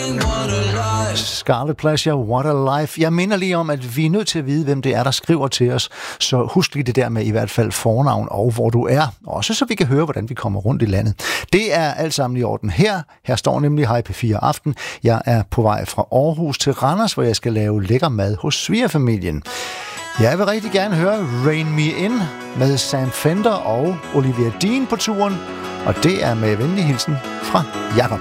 Scarlet Pleasure, What a Life. Jeg minder lige om, at vi er nødt til at vide, hvem det er, der skriver til os. Så husk lige det der med i hvert fald fornavn og hvor du er. Også så vi kan høre, hvordan vi kommer rundt i landet. Det er alt sammen i orden her. Her står nemlig Hej P4 Aften. Jeg er på vej fra Aarhus til Randers, hvor jeg skal lave lækker mad hos svigerfamilien. Jeg vil rigtig gerne høre Rain Me In med Sam Fender og Olivia Dean på turen. Og det er med venlig hilsen fra Jakob.